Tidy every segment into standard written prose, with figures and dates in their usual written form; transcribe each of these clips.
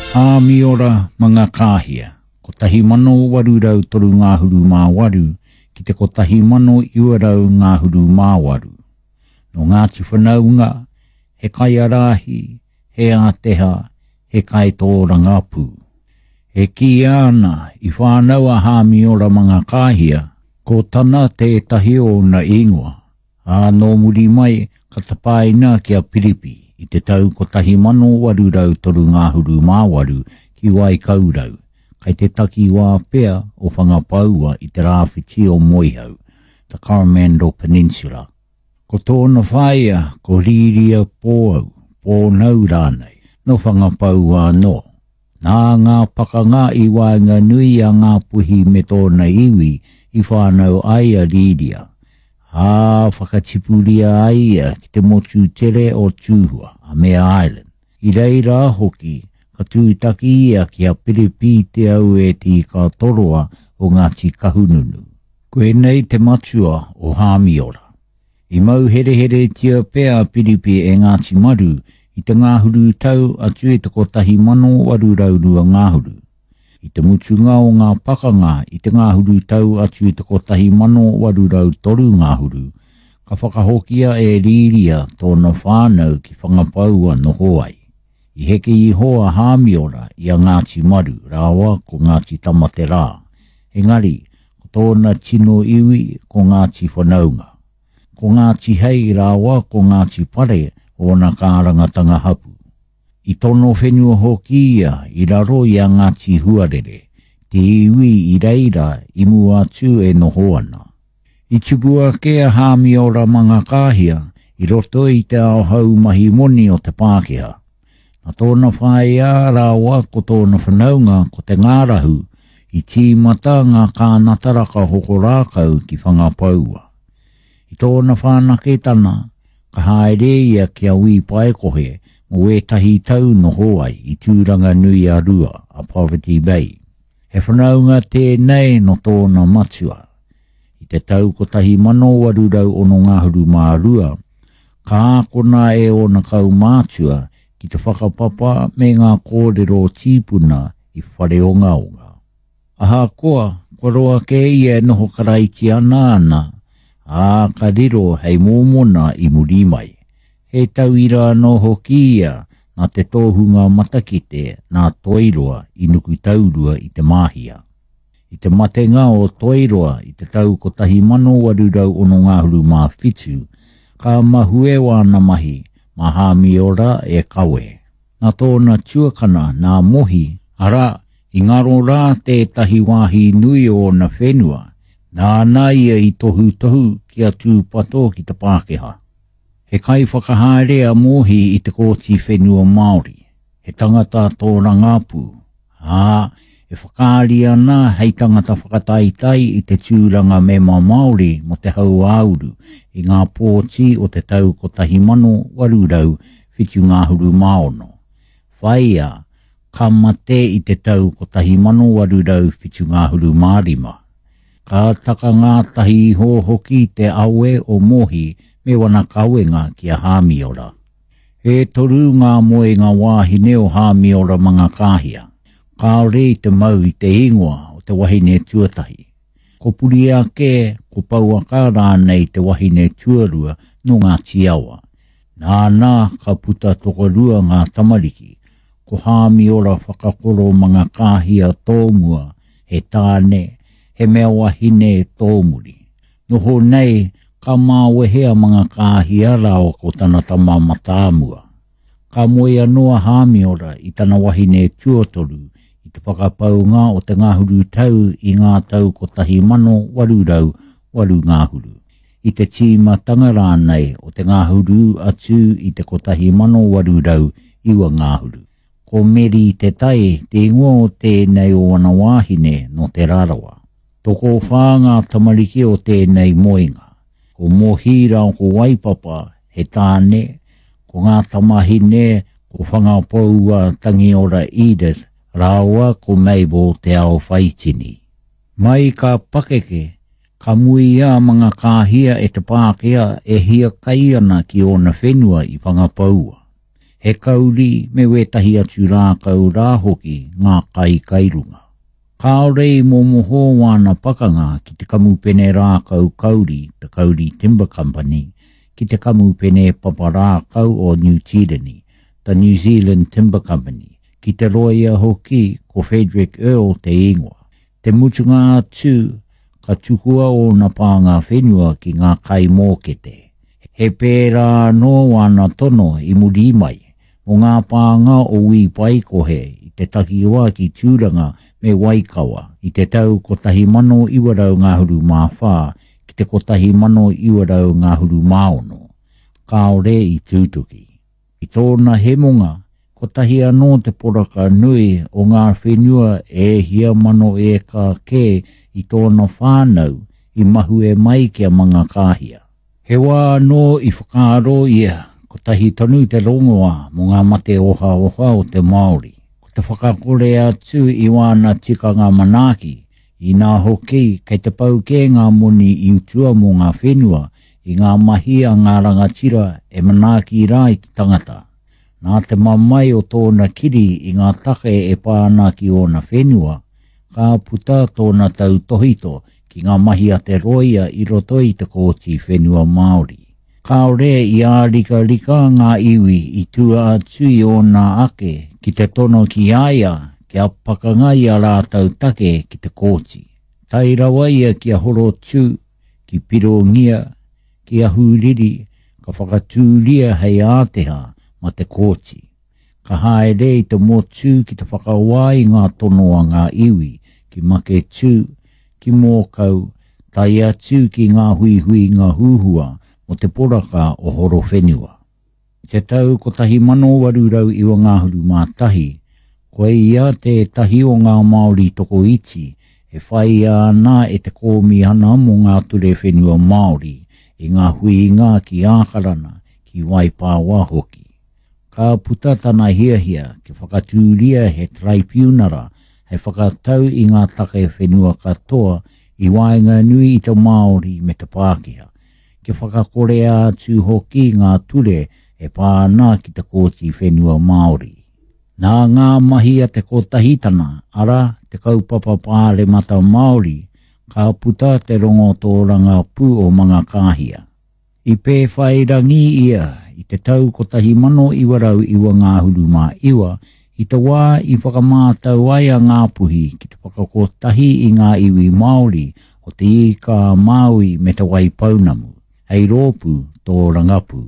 Miora mga kahia, ko tahi mano waru rau toru ngā huru mā waru, ki te ko tahi mano iwa rau ngā huru mā waru. No Ngāti Whanaunga, he kai arahi, he Aotearoa, he kai tōranga pū. He ki ana i whānau a Hāmiora mga kahia, ko tana tētahi o na ingoa. No muri mai ka tapaina ki a Piripi. I te tau ko tahi mano waru rau toru ngā huru mā waru ki wai kaurau, kai te taki wā pea o whangapaua i te rāwhiti o Moihau, the Coromandel Peninsula. Ko tōna whaia, ko riria pōau, pōnau rānei, no whangapaua no. Nā ngā pakanga i wainga nui a ngā puhi me tōna iwi i whānau ai a riria. Whakatipuria aia ki te motu tere o Tūhua, a Mea Island. I reira hoki, ka tūtaki ia ki a Piripi te au e ti ka toroa o Ngāti Kahununu. Koe nei te matua o Hāmiora. I mau here tia pēa Piripi e Ngāti Maru, i te ngāhuru tau atu e te kotahi mano waru raurua ngāhuru. I te mutunga o ngā pakanga i te ngāhuru tau atu i te kotahi mano waru rau toru ngāhuru, ka whakahokia e riria tōna whānau ki whangapaua no hoai. I heke i hoa Hāmiora i a Ngāti Maru, rāwa ko Ngāti Tamate rā. Engari, ko tōna tino iwi ko Ngāti Whanaunga. Ko Ngāti Hei rāwa ko Ngāti Pare o na kārangatanga hapu. I tono whenua hoki ia i raro i a Ngāti Huarere, te iwi i reira i mua atu e noho ana. I tupua kea Hāmiora mga kahia, i roto i te ao hau mahi moni o te Pākehā. Na tōna whaia rāwa ko tōna whanaunga ko te ngārahu, i tīmata ngā kānataraka hoko rākau ki whangapaua. I tōna whānaketana, ka haere ia ki a ui paekohe, o etahi tau no hoai i tūranga nui a rua, a Poverty Bay. He whanaunga tēnei no tōna matua. I te tau ko tahi mano waru rau ono ngāhuru mā rua, ka ākona e o na kau mātua ki te whakapapa me ngā kōrero tīpuna i whareonga. Aha koa, ko roa ke ia noho karaiti ana ana, ka riro hei mōmona i muri mai. He tauira no hokia nā te tōhunga matakite nā toiroa i nuku taurua i te māhia. I te matenga o toiroa i te tau ko tahi mano waru rau ono ngāhuru mā whitu, ka mahue wāna mahi mā Hāmiora e kawe. Nā tōna tuakana nā mohi, ara i ngaro rā tētahi wāhi nui o na whenua, nā ia i tohu ki a tūpato ki te Pākehā. He kai whakahaerea mohi i te kōti whenua Māori. He tangata tōra ngāpū. E whakaari ana hei tangata whakataitai i te tūranga mema Māori mo te hau auru i ngā pōti o te tau ko tahi mano waru rau whitu ngāhuru maono. Whaia, ka mate i te tau ko tahi mano waru rau whitu ngāhuru mārima. Ka taka ngā tahi hoki te awe o mohi me wana kauenga ki a Hāmiora. E toru ngā moe ngā wāhine o Hāmiora mga kahia. Ka rei te mau i te ingoa o te wahine tuatahi. Ko puri ake, ko pauaka rānei te wahine tuarua no ngā tiawa. Nā ka puta tokorua ngā tamariki. Ko Hāmiora whakakoro mga kahia tōmua, he tāne, he mea wahine tōmuri. Noho nei, ka māwehea mga kāhia rao ko tana tama matāmua. Ka moe anoa Hāmiora i tana wahine tuatoru i te whakapaunga o te ngāhuru tau i ngā tau ko tahi mano waru rau waru ngāhuru. I te tīmatanga rānei o te ngāhuru atu i te ko tahi mano waru rau iwa ngāhuru. Ko meri te tai te ingoa o tēnei o wana wāhine no te rarawa. Toko whānga tamariki o tēnei moenga. Ko mohira o ko waipapa he tāne, ko ngā tamahine, ko whangapaua Tangiora Edith, rāua ko Mabel te ao whaitini. Mai ka pakeke, ka muia mga kāhia e te Pākehā e hia kai ana ki ona whenua i whangapaua. He kauri me wetahi atu rākau rā hoki ngā kairunga. Kāore I momoho wana pakanga ki te kamupene rākau kauri, te Kauri Timber Company, ki te kamupene papa rākau o New Zealand, the New Zealand Timber Company, ki te roia hoki ko Frederick Earl te ingoa. Te mutunga atu ka tukua o na pānga whenua ki ngā kai mōkete. He pērā no wana tono I muri mai, o ngā pānga o ui pai kohe I te takiwa ki tūranga me Waikawa, I te tau kotahi mano iwarau ngā huru mawhā, ki te kotahi mano iwarau ngā huru maono. Kāore I tūtuki. I tōna hemonga, kotahi anō te poraka nui o ngā whenua hia mano ka ke I tōna whānau I mahu mai kia mga kāhia. He wā anō I whakaaro ia, kotahi tonu te rongoa mo ngā mate oha o te Māori. Ko te whakakore atu I wāna tikanga manaki, I nā hoki kei te pau ke ngā moni I utua mo ngā whenua, I ngā mahi a ngā rangatira manaki rā I te tangata. Nā te mamai o tōna kiri I ngā take pānaki o na whenua, ka puta tōna tau tohito ki ngā mahi a te roia I roto I te kōti whenua Māori. Kāore I ārika ngā iwi I tua atu I o nā ake ki te tono ki aia kia pakangai a rātau take ki te kōti. Tai rawa ia kia horo tū, ki pirongia, kia hūriri, ka whakatūria hei āteha ma te kōti. Ka haere I te motu ki te whakawai ngā tonoa ngā iwi, ki make tū, ki mōkau, tai atu ki ngā hui ngā huhua o te poraka o horo whenua. Te tau kotahi mano warurau I o ngā huru mātahi, koe ia te tahi o ngā Māori toko iti, e whai ana e te kōmi ana mo ngā ture whenua Māori, I ngā hui ngā ki ākarana, ki Waipāwa hoki. Ka puta tana hiahia ki whakatūria he tribunara, he whakatau I ngā take whenua katoa I waenga nui I te Māori me te Pākehā. Ki whakakore atu hoki ngā ture e pāna ki te kōti whenua Māori. Nā ngā mahi a te kotahitana, ara te kaupapa pāre mata Māori, ka puta te rongo tōranga pū o mga kāhia. I pē whairangi ia, I te tau kotahi mano iwarau iwa ngā huru mā iwa, I te wā I whakamātau ai a ngā puhi ki te whakakotahi I ngā iwi Māori o te ika Māui me te Waipaunamu, hei rōpū tō rangapu.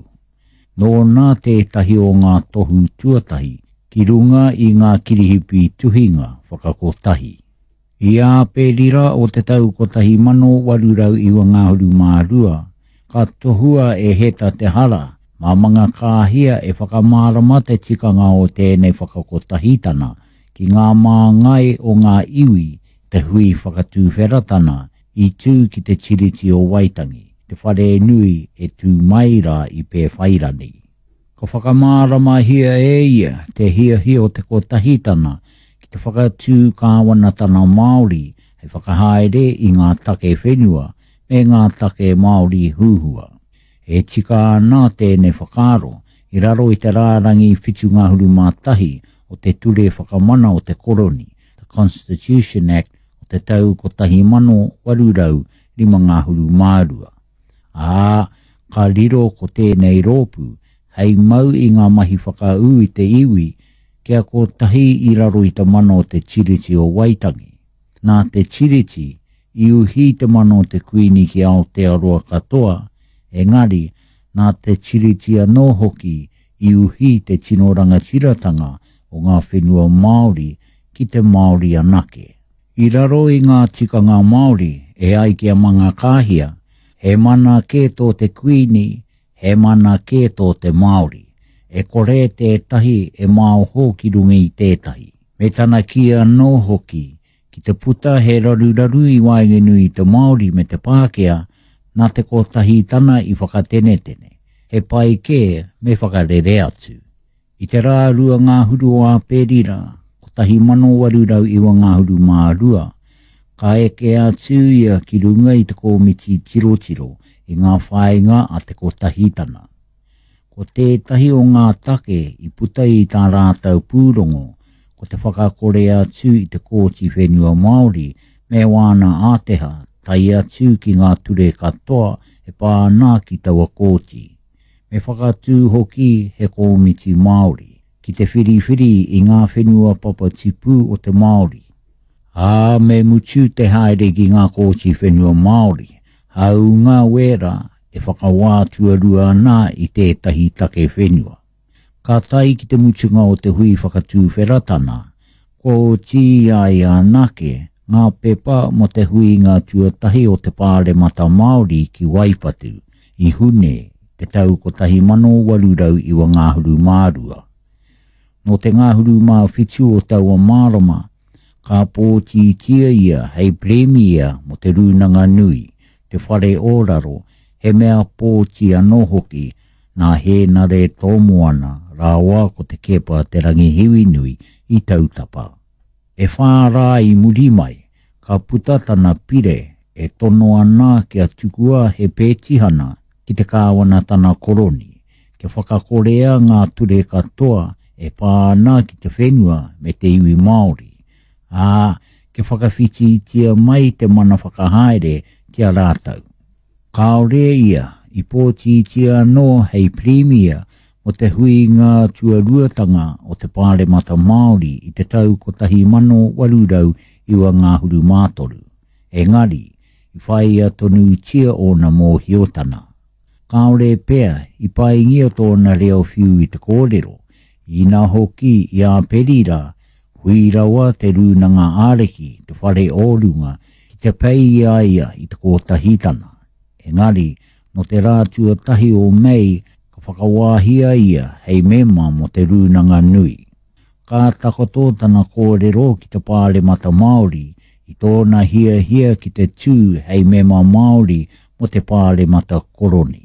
Nō nā te tahi o ngā tohu tuatahi, ki runga I ngā kirihipi tuhinga whakakotahi. I a pērira o te tau kotahi mano warurau iwa ngā huru mā rua, ka tohua e heta te hara, mā mga kāhia e whakamārama te tikanga o tēnei whakakotahitana, ki ngā māngai o ngā iwi te hui whakatūwheratana I tū ki te tiriti o Waitangi, te whare nui e tū maira I pē whairani. Ka whakamārama hia ia te hiahi o te kotahitana, ki te whakatū kāwanatana Māori, he whakahaere I ngā take whenua, me ngā take Māori huhua. E tika ana tēnei whakaro, I raro I te rārangi whitu ngā huru mātahi o te ture whakamana o te koroni, the Constitution Act o te tau kotahi mano warurau 5 ngā huru mārua. Ka riro ko tēnei rōpū, hei mau I ngā mahi whakau I te iwi, kia ko tahi I raro I te mano o te tiriti o Waitangi. Nā te tiriti, I uhi te mano o te kuini ki Aotearoa katoa, engari, nā te tiriti anō hoki I uhi te tino rangatiratanga o ngā whenua Māori ki te Māori anake. I raro I ngā tikanga Māori e ai kia mga kāhia, he mana ke tō te kuini, he mana ke tō te Māori. E kore te tahi e māoho ki rungi I tētahi. Me tana kia anō hoki, ki te puta he raruraru I waengenui te Māori me te Pākehā, nā te kotahi tana I whakatenetene, he pai ke me whakarere atu. I te rā rua ngā huru a pērira, kotahi mano warurau iwa ngā huru mā rua, ka eke atu ia ki runga I te komiti tiro I ngā whaenga a te kotahitana. Ko tētahi o ngā take I puta I tā rātau pūrongo, ko te whakakore atu I te kōti whenua Māori, me wāna Āteha, tai atu ki ngā ture katoa e pānā ki taua kōti. Me whakatū hoki he kōmiti Māori, ki te whiriwhiri I ngā whenua papa tipu o te Māori. Me mutu te haere ki ngā kōti whenua Māori, hau ngā wera e whakawātuarua nā I tētahi take whenua. Ka tai ki te mutunga o te hui whakatū wheratana, ko ti ai anake ngā pepa mo te hui ngā tuatahi o te pāre mata Māori ki Waipatu, I hune te tau ko tahi mano warurau iwa ngāhuru mārua. No te ngāhuru mā whitu o taua mārama, ka pōti tia ia hei premia mo te rūnanga nui, te whare ōraro, he mea pōti anō hoki, nā he nare tōmoana, rāua ko te kepa te rangi hiwi nui I tautapa. E whārā I muri mai, ka putatana pire, e tono ana kia tukua he pētihana ki te kāwanatana koroni, ke whakakorea ngā ture katoa e pāna ki te whenua me te iwi Māori. Ke whakawhiti tia mai te mana whakahaere kia rātau. Kaore ia, I pōti tia no hei premia o te hui ngā tuaruatanga o te pāre mata Māori I te tau ko tahi mano warurau iwa ngāhuru mātoru. Engari, I whai a tonu tia o na mō hiotana. Kaore pea, I pai ngia tōna reo whiu I te kōrero, I nā hoki I a perira, hui rawa te rūnanga āreki, te whare ōrunga, ki te pei ia I te kōtahitana. Engari, no te rātua tahi o mei, ka whakawāhia ia hei mema mo te rūnanga nui. Ka takoto tana kōrero ki te pāre mata Māori, I tōna hia ki te tū hei mema Māori mo te pāre mata koroni.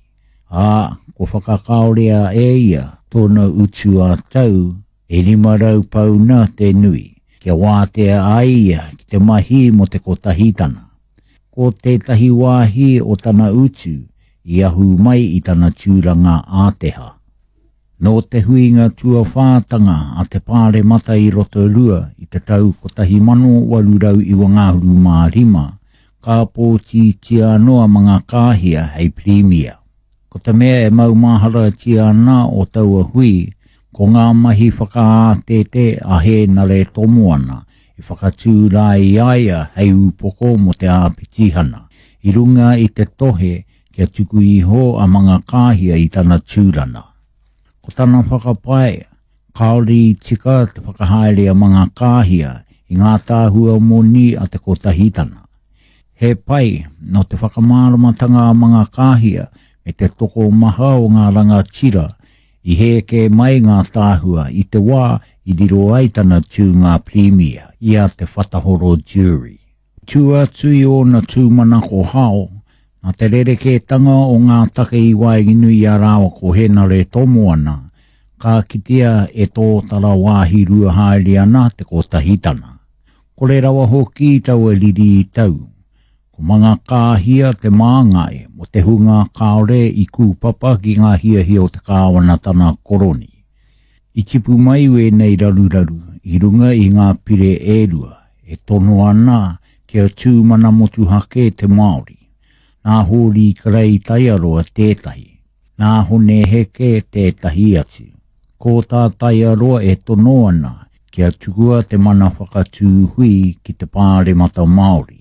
Ko whakakaorea ia, tōna utu a tau, e 5 pauna te nui, kia wātea aia ki te mahi mo te kotahitana. Ko tētahi wāhi o tana utu, I ahu mai I tana tūranga Āteha. No te huinga tua whātanga a te pāre mata I Rotorua I te tau kotahi mano warurau iwa ngāhuru mārima, ka pōti tia noa mga kāhia hei premia. Ko te mea e maumahara tia nā o taua hui, ko ngā mahi whakaatete a he nare tomoana, I whakatū rai aia hei upoko mo te āpitihana, I runga I te tohe kia tuku iho a mga kāhia I tana tūrana. Ko tana whakapae, kaori tika te whakahaere a mga kāhia I ngā tāhua moni a te kotahitana. He pai, no te whakamāramatanga a mga kāhia, me te toko maha o ngā ranga tira, I heke mai ngā tāhua I te wā I riro aitana tū ngā premia I a te whatahoro jury. Tua tui o na tūmana ko hao, na te rereketanga o ngā take I wainginui a rāwa ko hena re tomoana, ka kitea e tō tara wāhi rua haere ana te kotahitana. Ko re rawa hoki tau e riri I tau. Ko mga kāhia te māngai mo te hunga kaore I kūpapa ki ngā hiahia o te kāwanatana koroni. I tipu mai we nei raruraru I runga I ngā pire ērua e tono ana kia tūmana motu hake te Māori. Nā hōri karei taiaroa tētahi, nā hone heke tētahi atu. Ko tā taiaroa e tono ana kia tukua te mana whakatū hui ki te pāre mata Māori.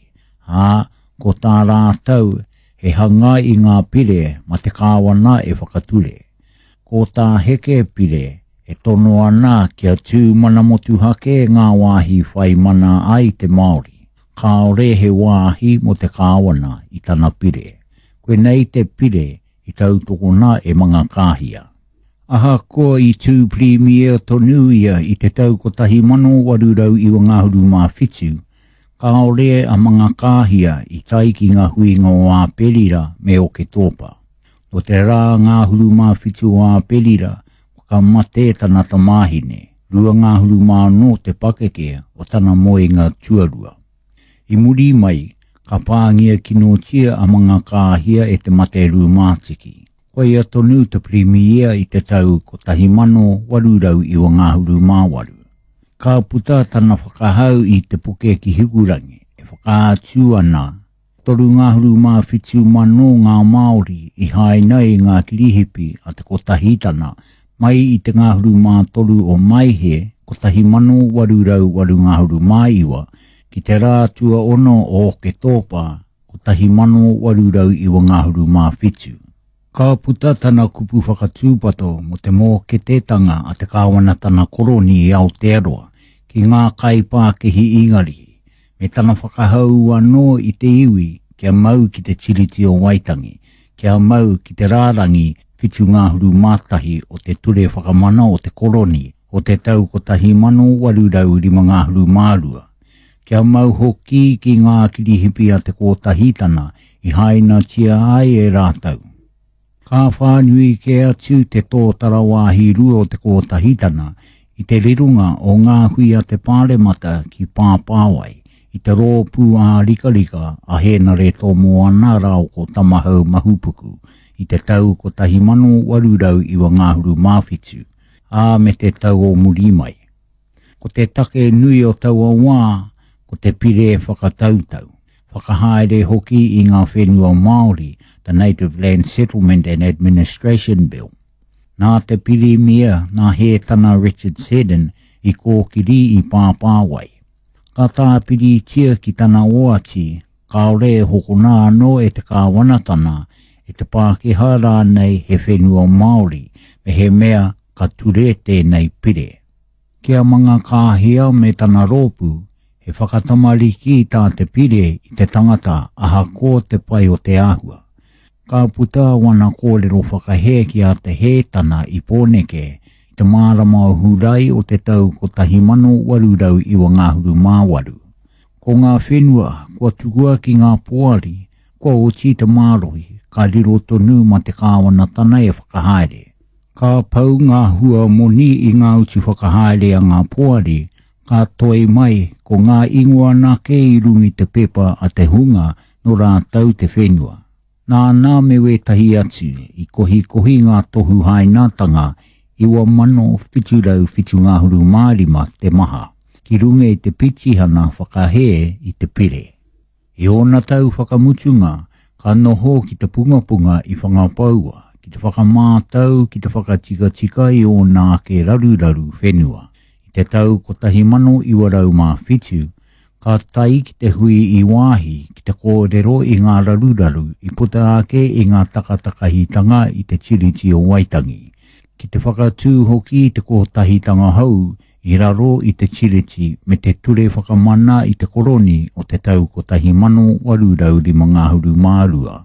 Ko tā rātau he hanga I ngā pire ma te kāwana e whakature. Ko tā heke pire e tono ana kia tūmana motu hake ngā wāhi whai mana ai te Māori. Kaore he wāhi mo te kāwana I tana pire. Koe nei te pire I tautokona e mga kāhia. Aha koa I tū premier tonu ia I te tau kotahi mano warurau iwa ngāhuru mā whitu, kaore a mga kāhia I tai ki ngā huinga o a perira me o ke tōpa. O te rā ngāhuru mā whitu o a perira, ka mate tana tamahine, rua ngāhuru mā no te pakeke o tana moenga tuarua. I muri mai, ka pāngia kino tia a mga kāhia e te mate rū mātiki. Ko ia tonu te primia I te tau ko tahi mano warurau I o ngahuru māwaru. Ka puta tana whakahau I te puke ki higurangi, e whakaatu ana. Toru ngahuru mā whitu mano ngā Māori I haina I ngā kirihipi a te kotahitana, mai I te ngahuru mā toru o Maihe, ko tahi mano warurau waru ngahuru mā iwa, ki te rātua ono o ke tōpa, ko tahi mano warurau I o ngahuru mā whitu. Ka puta tana kupu whakatūpato mo te mō ke tētanga a te kāwanatana koroni I Aotearoa, ki ngā kaipākehi ingari. Me tana whakahau anō I te iwi, kia mau ki te tiriti o Waitangi, kia mau ki te rārangi whitu ngāhuru mātahi o te ture whakamana o te koroni, o te tau ko tahi mano warurau 5 ngāhuru mārua. Kia mau hoki ki ngā kirihipi a te kōtahitana I haina tia ai e rātau. Ka whānui ke atu te tōtara wāhi rua o te kōtahitana I te rirunga o ngā hui a te pāremata ki pāpāwai, I te rōpū a rika a hena re tō moana rao ko tamahau mahupuku, I te tau ko tahi mano warurau I wa ngāhuru māwhitu, a me te tau o murimai. Ko te take nui o tau a wā, ko te pire whakatautau. Whakahaere hoki I ngā whenua Māori, the Native Land Settlement and Administration Bill. Nā te piri mia nā he tana Richard Seddon I kōkiri I pāpāwai. Ka tā piri tia ki tana oati, kaore hokona anō e te kāwanatana, e te Pākehā rānei he whenua Māori, me he mea ka ture tēnei pire. Kia manga kāhia me tana rōpū, he whakatamariki tā te pire I te tangata aha ko te pai o te āhua. Ka puta wana kōrero whakahe ki a te hētana I pōneke, I te mārama o hurai o te tau ko tahi mano warurau I wa ngāhuru māwaru. Ko ngā whenua, kua tukua ki ngā poari, kua oti te mārohi, ka riro tonu ma te kāwanatana e whakahaere. Ka pau ngā hua moni I ngā uti whakahaere a ngā poari, ka toi mai ko ngā ingoa nake I rungi te pepa a te hunga no rātau te whenua. Nā nā me wetahi atu I kohi ngā tohu hainatanga I wa mano whiturau whitu ngāhuru mārima te maha, ki runga I te pitihana whakahe I te pire. I ona tau whakamutunga, ka noho ki te punga I whangapaua, ki te whakamātau ki te whakatika I o nā ke raruraru whenua. I te tau ko tahi mano I warau mā whitu, ka tai ki te hui I wāhi ki te kōrero I ngā raruraru I puta ake I ngā takatakahitanga I te tiriti o Waitangi. Ki te whakatū hoki I te kōtahitanga hau I raro I te tiriti me te ture whakamana I te koroni o te tau ko tahi mano warurau 5 ngāhuru mārua.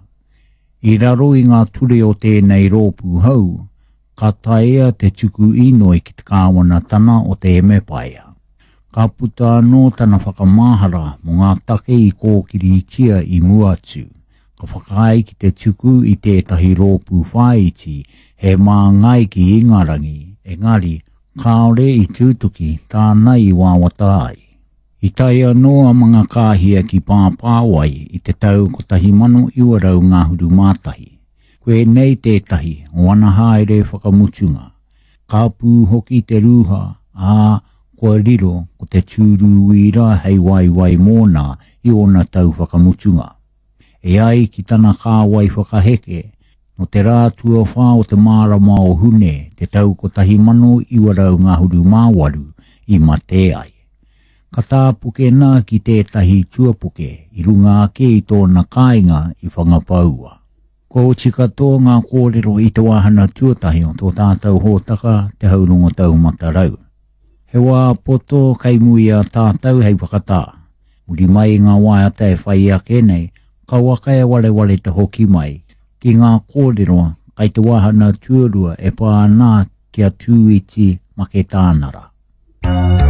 I raro I ngā ture o tēnei rōpū hau, ka taea te tuku inoi ki te kāwanatana o te emepaia. Ka puta anō tana whakamahara mo ngā take I kōkiri tia I muatu. Ka whakai ki te tuku I tētahi rōpū whaiti he mā ngai ki ingarangi, engari, kaore I tūtuki tāna I wāwatai. I tai anō a mga kāhia ki pāpāwai I te tau ko tahi mano I warau ngāhuru mātahi. Koe nei tētahi o ana haere whakamutunga. Ka pū hoki te ruha, kua riro ko te tūru wira hei waiwai mōna I ona tau whakamutunga. E ai ki tana kāwai whakaheke, no te rātua whā o te mārama o hune, te tau ko tahi mano I warau ngāhuru māwaru I mate ai. Ka tāpuke nā ki tētahi tuapuke I runga ake I tōna kāinga I whangapaua. Ko tika tō ngā kōrero I te wahana tuatahi o tō tātou hōtaka te haurunga tau matarau. He wā poto kai mui a tātou hei whakatā. Muri mai ngā waiata e whai ake nei, ka waka e wale te hoki mai. Ki ngā kōrero kai te wahana tuarua e pānā kia tūiti make tānara.